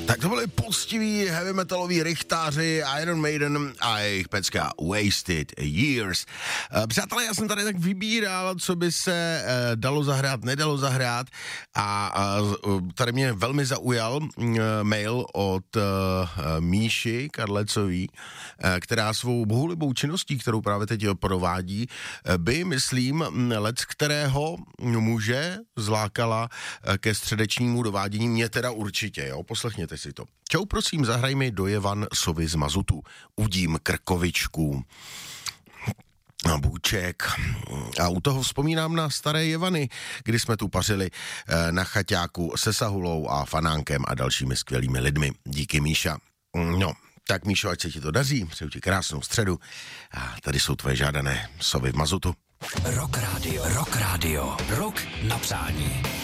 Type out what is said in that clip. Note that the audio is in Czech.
Tak to byli poctiví heavy metaloví rychtáři Iron Maiden a jejich pecka Wasted Years. Přátelé, já jsem tady tak vybíral, co by se dalo zahrát, nedalo zahrát a tady mě velmi zaujal mail od Míši Kadlecový, která svou bohulibou činností, kterou právě teď provádí, by, myslím, lec kterého muže zlákala ke středečnímu dovádění, mě teda určitě, jo, poslechněte si to. Čau, prosím, zahraj mi do Jevan Sovy z Mazutu. Udím krkovičku a bůček. A u toho vzpomínám na staré Jevany, kdy jsme tu pařili na chaťáku se Sahulou a Fanánkem a dalšími skvělými lidmi. Díky, Míša. No, tak Míšo, ať se ti to daří, přeju ti krásnou středu. A tady jsou tvoje žádané Sovy v Mazutu. Rock Radio, rock na přání.